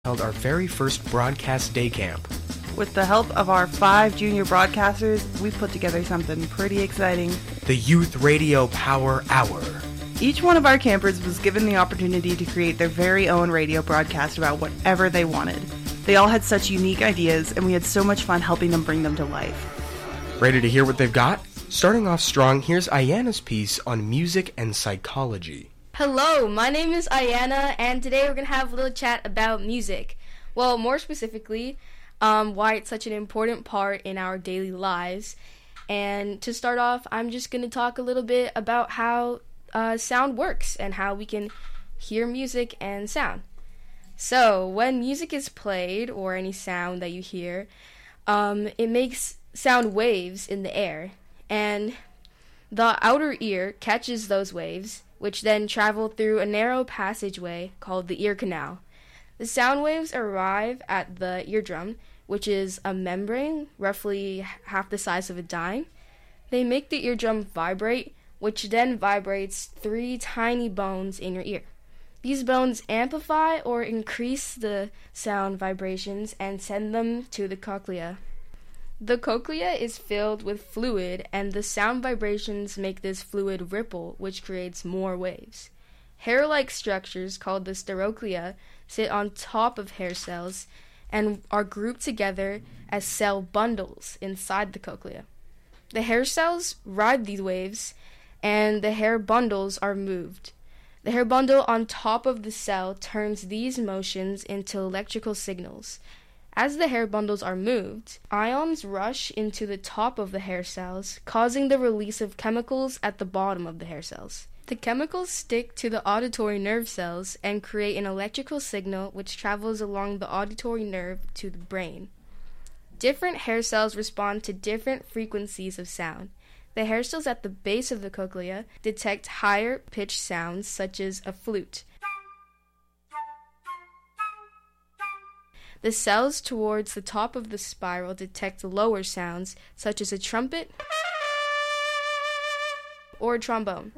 held our very first broadcast day camp. With the help of our 5 junior broadcasters, we put together something pretty exciting. The Youth Radio Power Hour. Each one of our campers was given the opportunity to create their very own radio broadcast about whatever they wanted. They all had such unique ideas, and we had so much fun helping them bring them to life. Ready to hear what they've got? Starting off strong, here's Ayana's piece on music and psychology. Hello, my name is Ayana, and today we're going to have a little chat about music. Well, more specifically, why it's such an important part in our daily lives. And to start off, I'm just going to talk a little bit about how sound works and how we can hear music and sound. So, when music is played, or any sound that you hear, it makes sound waves in the air. And the outer ear catches those waves, which then travel through a narrow passageway called the ear canal. The sound waves arrive at the eardrum, which is a membrane roughly half the size of a dime. They make the eardrum vibrate, which then vibrates 3 tiny bones in your ear. These bones amplify or increase the sound vibrations and send them to the cochlea. The cochlea is filled with fluid, and the sound vibrations make this fluid ripple, which creates more waves. Hair-like structures called the steroclea sit on top of hair cells and are grouped together as cell bundles inside the cochlea. The hair cells ride these waves, and the hair bundles are moved. The hair bundle on top of the cell turns these motions into electrical signals. As the hair bundles are moved, ions rush into the top of the hair cells, causing the release of chemicals at the bottom of the hair cells. The chemicals stick to the auditory nerve cells and create an electrical signal which travels along the auditory nerve to the brain. Different hair cells respond to different frequencies of sound. The hair cells at the base of the cochlea detect higher pitched sounds such as a flute. The cells towards the top of the spiral detect lower sounds, such as a trumpet or a trombone.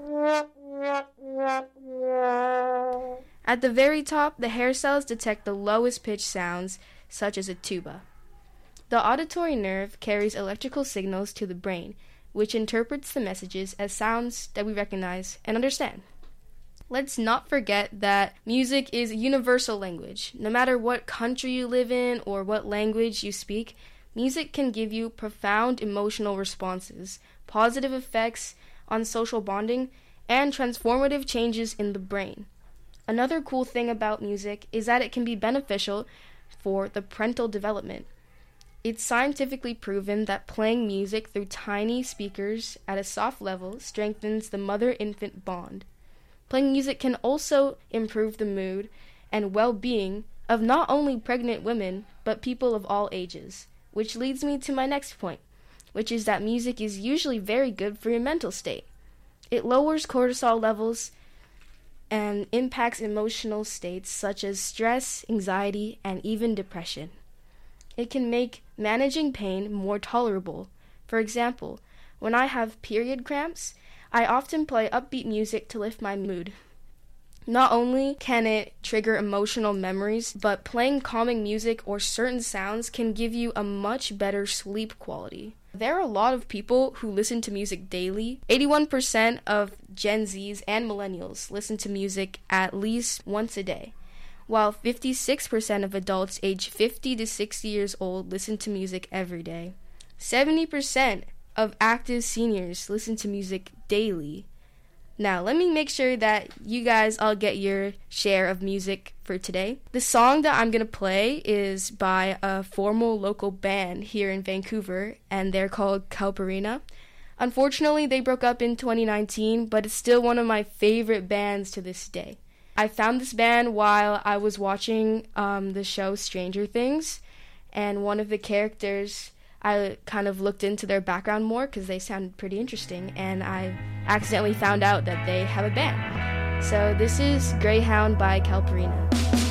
At the very top, the hair cells detect the lowest pitched sounds, such as a tuba. The auditory nerve carries electrical signals to the brain, which interprets the messages as sounds that we recognize and understand. Let's not forget that music is a universal language. No matter what country you live in or what language you speak, music can give you profound emotional responses, positive effects on social bonding, and transformative changes in the brain. Another cool thing about music is that it can be beneficial for the parental development. It's scientifically proven that playing music through tiny speakers at a soft level strengthens the mother-infant bond. Playing music can also improve the mood and well-being of not only pregnant women, but people of all ages. Which leads me to my next point, which is that music is usually very good for your mental state. It lowers cortisol levels and impacts emotional states such as stress, anxiety, and even depression. It can make managing pain more tolerable. For example, when I have period cramps, I often play upbeat music to lift my mood. Not only can it trigger emotional memories, but playing calming music or certain sounds can give you a much better sleep quality. There are a lot of people who listen to music daily. 81% of Gen Zs and millennials listen to music at least once a day, while 56% of adults aged 50 to 60 years old listen to music every day. 70% of active seniors listen to music daily. Now, let me make sure that you guys all get your share of music for today. The song that I'm going to play is by a formal local band here in Vancouver, and they're called Calparina. Unfortunately, they broke up in 2019, but it's still one of my favorite bands to this day. I found this band while I was watching the show Stranger Things, and one of the characters, I kind of looked into their background more because they sounded pretty interesting, and I accidentally found out that they have a band. So this is Greyhound by Calparina.